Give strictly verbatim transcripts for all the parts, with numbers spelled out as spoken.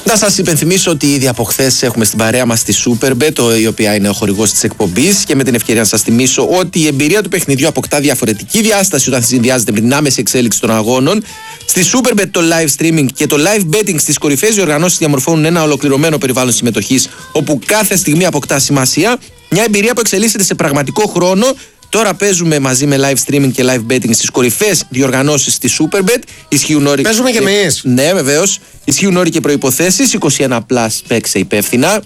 Να σας υπενθυμίσω ότι ήδη από χθες έχουμε στην παρέα μας τη Superbet, η οποία είναι ο χορηγός της εκπομπής, και με την ευκαιρία να σας θυμίσω ότι η εμπειρία του παιχνιδιού αποκτά διαφορετική διάσταση όταν συνδυάζεται με την άμεση εξέλιξη των αγώνων. Στη Superbet το live streaming και το live betting στις κορυφαίες διοργανώσεις διαμορφώνουν ένα ολοκληρωμένο περιβάλλον συμμετοχής, όπου κάθε στιγμή αποκτά σημασία. Μια εμπειρία που εξελίσσεται σε πραγματικό χρόνο. Τώρα παίζουμε μαζί με live streaming και live betting στις κορυφαίες διοργανώσεις της Superbet. Ισχύουν όροι. Παίζουμε και εμείς. Ναι, βεβαίως. Ισχύουν όροι και προϋποθέσεις. είκοσι ένα πλας, παίξε υπεύθυνα.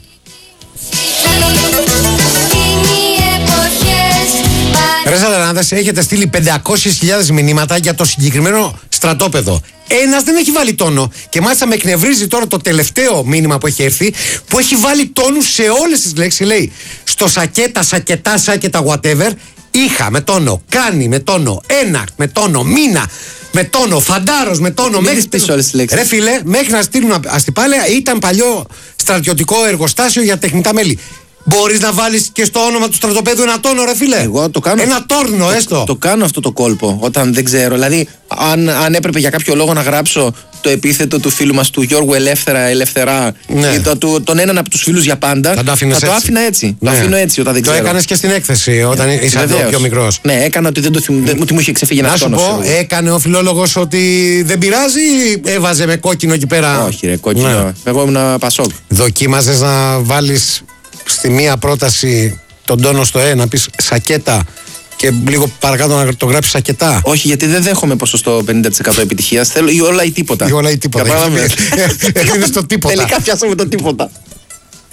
Ρε Σατανάδες, έχετε στείλει πεντακόσιες χιλιάδες μηνύματα για το συγκεκριμένο στρατόπεδο. Ένας δεν έχει βάλει τόνο. Και μάλιστα με εκνευρίζει τώρα το τελευταίο μήνυμα που έχει έρθει, που έχει βάλει τόνους σε όλες τις λέξεις. Λέει στο σακέτα, σακετά, σακετά, whatever. Είχα με τόνο, κάνει με τόνο, ένα με τόνο, μήνα με τόνο, φαντάρος με τόνο. Μέχρι πίσω όλες τις λέξεις. Ρε φίλε, μέχρι να στείλουν αστιπάλαια, ήταν παλιό στρατιωτικό εργοστάσιο για τεχνητά μέλη. Μπορείς να βάλεις και στο όνομα του στρατοπέδου ένα τόνο, ρε φίλε. Εγώ το κάνω. Ένα τόρνο, το, έστω. Το κάνω αυτό το κόλπο όταν δεν ξέρω. Δηλαδή, αν, αν έπρεπε για κάποιο λόγο να γράψω το επίθετο του φίλου μας του Γιώργου Ελεύθερα, Ελευθερά, ναι. ή το, το, τον έναν από τους φίλους για πάντα, θα το, θα το άφηνα έτσι. Ναι. Το αφήνω έτσι όταν δεν το ξέρω. Το έκανες και στην έκθεση όταν yeah. ήσαν πιο μικρός. Ναι, έκανα ότι, δεν το θυμ, δεν, ότι μου είχε ξεφύγει ένα τόνο. Να σου πω, έκανε ο φιλόλογος ότι δεν πειράζει ή έβαζε με κόκκινο εκεί πέρα? Όχι, ρε, κόκκινο. Ναι. Εγώ ήμουν Πασόκ. Δοκίμαζες να βάλεις στη μία πρόταση τον τόνο στο Ε, να πεις σακέτα και λίγο παρακάτω να το γράψεις σακετά? Όχι, γιατί δεν δέχομαι ποσοστό πενήντα τοις εκατό επιτυχίας. Θέλω ή όλα ή τίποτα. Ή όλα ή τίποτα. Έκλεινες το τίποτα. Τελικά πιάσαμε το τίποτα.